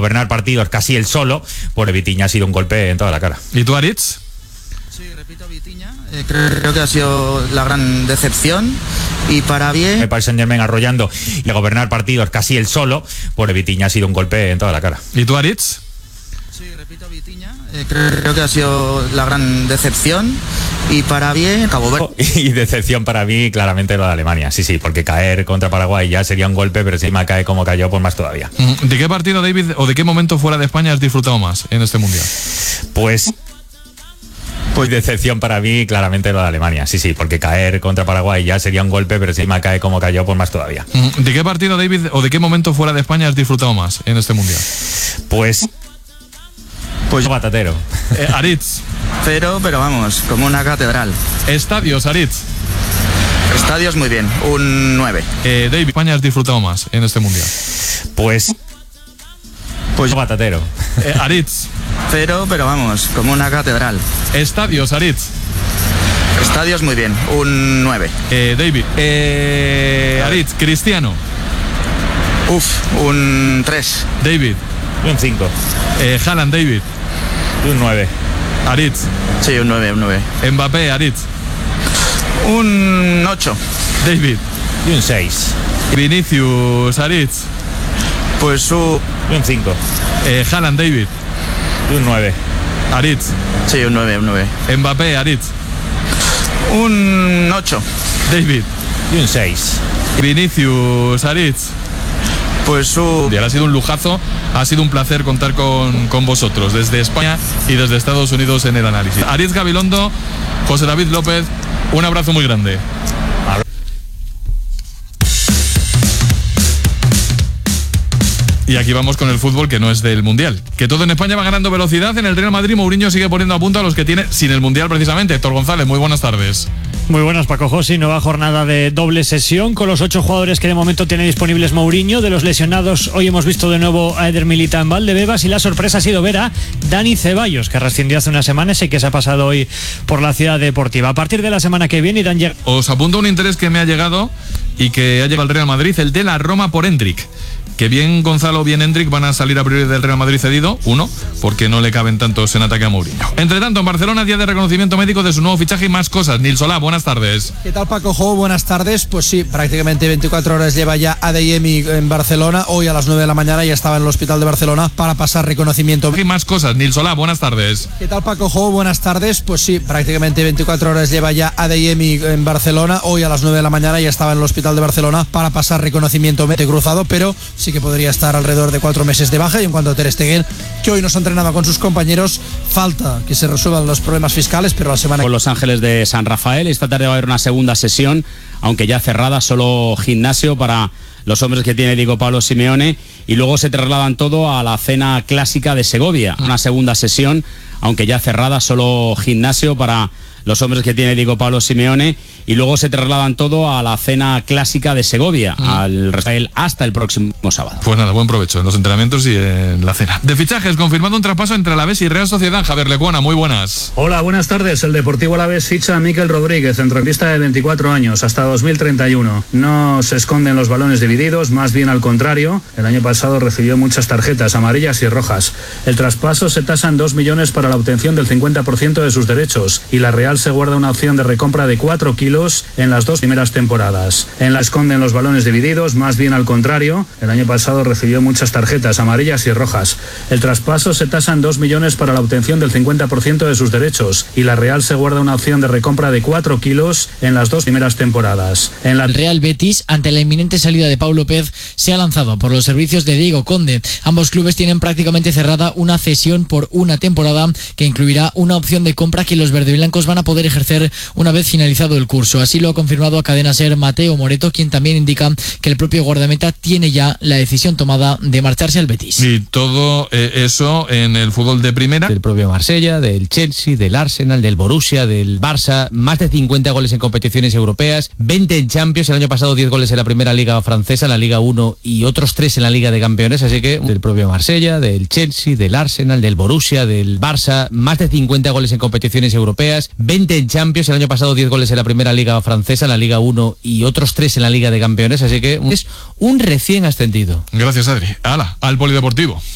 gobernar partidos casi él solo, por Vitinha ha sido un golpe en toda la cara. ¿Y tú, Aritz? Sí, repito, Vitinha. Creo que ha sido la gran decepción y para bien. El Paris Saint-Germain arrollando y gobernar partidos casi él solo, por Vitinha ha sido un golpe en toda la cara. ¿Y tú, Aritz? Sí, repito, Vitinha. Creo que ha sido la gran decepción y para bien. Cabo Verde. Y decepción para mí claramente lo de Alemania, sí, porque caer contra Paraguay ya sería un golpe, pero si encima cae como cayó, pues más todavía. ¿De qué partido, David, o de qué momento fuera de España has disfrutado más en este Mundial? Pues decepción para mí claramente lo de Alemania, sí, porque caer contra Paraguay ya sería un golpe, pero si encima cae como cayó, pues más todavía. ¿De qué partido, David, o de qué momento fuera de España has disfrutado más en este Mundial? Pues batatero. Aritz. Pero vamos, como una catedral. Estadios, Aritz. Estadios muy bien, un 9. David, ¿España has disfrutado más en este Mundial? Pues batatero. Aritz. Pero vamos, como una catedral. Estadios, Aritz. Estadios muy bien, un 9. David. Aritz, Cristiano. Un 3. David. Un 5. Haaland, David. Un 9. Aritz. Sí, un 9. Mbappé, Aritz. Un 8. David. Y un 6. Vinicius, Aritz. Pues un 5. Haaland, David. Un 9. Aritz. Sí, un 9. Mbappé, Aritz. Un 8. David. Y un 6. Vinicius, Aritz. Pues ha sido un lujazo, ha sido un placer contar con vosotros desde España y desde Estados Unidos en el análisis. Aritz Gabilondo, José David López, un abrazo muy grande. Y aquí vamos con el fútbol que no es del Mundial. Que todo en España va ganando velocidad. En el Real Madrid, Mourinho sigue poniendo a punto a los que tiene sin el Mundial precisamente. Héctor González, muy buenas tardes. Muy buenas, Paco José. Nueva jornada de doble sesión con los 8 jugadores que de momento tiene disponibles Mourinho. De los lesionados, hoy hemos visto de nuevo a Eder Militao en Valdebebas y la sorpresa ha sido ver a Dani Ceballos, que rescindió hace unas semanas y que se ha pasado hoy por la Ciudad Deportiva. A partir de la semana que viene irán llegando. Os apunto un interés que me ha llegado y que ha llegado al Real Madrid, el de la Roma por Endrick. Que bien Gonzalo, bien Endrick van a salir a priori del Real Madrid cedido, uno, porque no le caben tantos en ataque a Mourinho. Entre tanto, en Barcelona, día de reconocimiento médico de su nuevo fichaje y más cosas. Nil Solá, buenas tardes. ¿Qué tal, Paco Jo? Buenas tardes. Pues sí, prácticamente 24 horas lleva ya Adeyemi en Barcelona. Hoy a las 9 de la mañana ya estaba en el hospital de Barcelona para pasar reconocimiento. Y más cosas. Nil Solá, buenas tardes. ¿Qué tal, Paco Jo? Buenas tardes. Pues sí, prácticamente 24 horas lleva ya Adeyemi en Barcelona. Hoy a las 9 de la mañana ya estaba en el hospital de Barcelona para pasar reconocimiento médico cruzado, pero sí que podría estar alrededor de 4 meses de baja. Y en cuanto a Ter Stegen, que hoy no se ha entrenado con sus compañeros, falta que se resuelvan los problemas fiscales, pero la semana... Con Los Ángeles de San Rafael, esta tarde va a haber una segunda sesión, aunque ya cerrada, solo gimnasio para los hombres que tiene Diego Pablo Simeone, y luego se trasladan todo a la cena clásica de Segovia, una segunda sesión, aunque ya cerrada, solo gimnasio para los hombres que tiene Diego Pablo Simeone, y luego se trasladan todo a la cena clásica de Segovia, al Rafael, hasta el próximo sábado. Pues nada, buen provecho en los entrenamientos y en la cena. De fichajes, confirmando un traspaso entre Alavés y Real Sociedad. Javier Lecuona, muy buenas. Hola, buenas tardes. El Deportivo Alavés ficha a Mikel Rodríguez, centrocampista de 24 años, hasta 2031. No se esconden los balones divididos, más bien al contrario. El año pasado recibió muchas tarjetas amarillas y rojas. El traspaso se tasa en 2 millones para la obtención del 50% de sus derechos, y la Real se guarda una opción de recompra de 4 kilos en las 2 primeras temporadas. En la esconden los balones divididos, más bien al contrario. El año pasado recibió muchas tarjetas amarillas y rojas. El traspaso se tasa en 2 millones para la obtención del 50% de sus derechos, y la Real se guarda una opción de recompra de 4 kilos en las 2 primeras temporadas. El Real Betis, ante la inminente salida de Pau López, se ha lanzado por los servicios de Diego Conde. Ambos clubes tienen prácticamente cerrada una cesión por una temporada que incluirá una opción de compra que los verdeblancos van a poder ejercer una vez finalizado el curso. Así lo ha confirmado a Cadena SER Mateo Moreto, quien también indica que el propio guardameta tiene ya la decisión tomada de marcharse al Betis. Y todo eso en el fútbol de primera. Del propio Marsella, del Chelsea, del Arsenal, del Borussia, del Barça, más de 50 goles en competiciones europeas, 20 en Champions, el año pasado 10 goles en la primera liga francesa, en la Liga 1 y otros 3 en la Liga de Campeones, así que del propio Marsella, del Chelsea, del Arsenal, del Borussia, del Barça, más de 50 goles en competiciones europeas, 20 en Champions, el año pasado 10 goles en la primera liga francesa, en la Liga 1 y otros 3 en la Liga de Campeones, así que es un recién ascendido. Gracias, Adri. Hala, al polideportivo.